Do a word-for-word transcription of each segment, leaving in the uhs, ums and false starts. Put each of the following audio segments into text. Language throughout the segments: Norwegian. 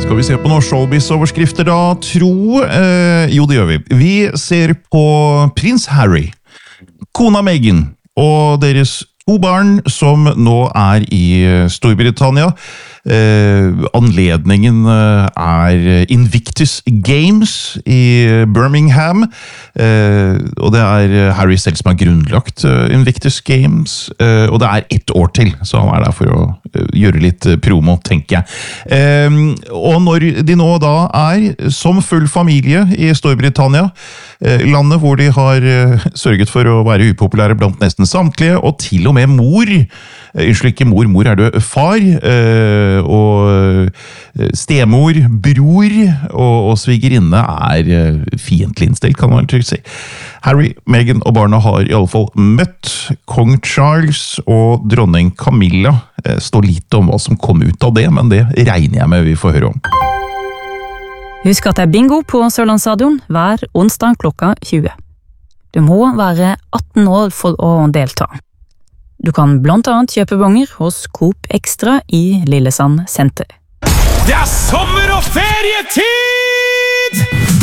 Skal vi se på noen showbiz-overskrifter da, tro? Eh, jo, det gjør vi. Vi ser på prins Harry, kona Meghan og deres to barn som nå er i Storbritannia. Eh, anledningen er Invictus Games i Birmingham, eh, og det er Harry selv som har grunnlagt Invictus Games, eh, og det er ett år til, så han er der for å gjøre litt promo, tenker jeg. Eh, og når de nå da er som full familie i Storbritannia, eh, landet hvor de har eh, sørget for å være upopulære blant nesten samtlige, og til og med mor, unnskyld ikke mor, mor er du far, eh, og stemor, bror og, og svigerinne er fiendtlig innstilt, kan man trygt si. Harry, Meghan og barna har i alle fall møtt kong Charles og dronning Camilla. Det står litt om hva som kom ut av det, men det regner jeg med vi får høre om. Husk at det er bingo på Sørlandsstadion hver onsdag klokka tjue. Du må være atten år for å delta. Du kan blant annet kjøpe bonger hos Coop Extra i Lillesand senter. Det er sommer- og ferietid!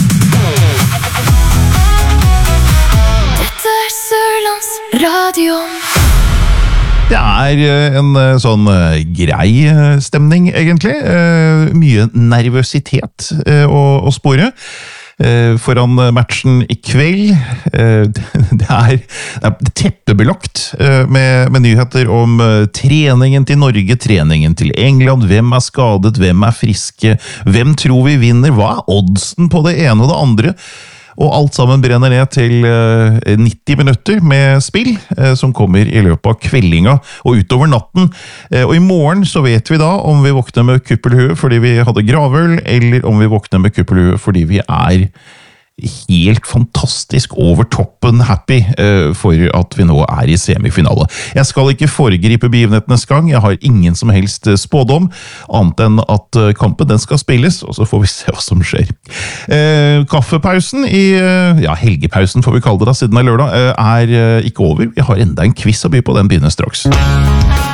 Dette er Sørlandsradioen. Det er en sånn grei stemning, egentlig. Mye nervøsitet å, å spore. Foran matchen i kveld. Det er, det er teppebelagt med, med nyheter om treningen til Norge, treningen til England, hvem er skadet, hvem er friske, hvem tror vi vinner, hva er oddsen på det ene og det andre? Og alt sammen brenner ned til nitti minutter med spill, som kommer i løpet av kveldinga og utover natten. Og i morgen så vet vi da om vi våkner med kuppelhue fordi vi hadde gravøl, eller om vi våkner med kuppelhue fordi vi er helt fantastisk over toppen happy for at vi nå er i semifinale. Jeg skal ikke foregripe begivenhetenes gang, jeg har ingen som helst spådom, annet enn at kampen den skal spilles, og så får vi se hva som skjer. Eh, kaffepausen i, ja, helgepausen får vi kalle det da, siden det er lørdag, er ikke over. Vi har enda en quiz å by på, den begynner straks.